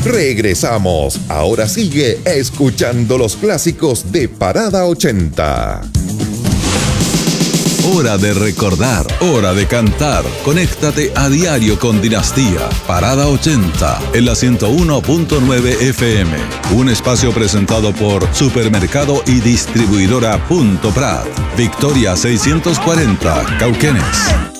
Regresamos. Ahora sigue escuchando los clásicos de Parada 80. Hora de recordar, hora de cantar. Conéctate a diario con Dinastía. Parada 80 en la 101.9 FM. Un espacio presentado por Supermercado y Distribuidora Punto Prat. Victoria 640, Cauquenes.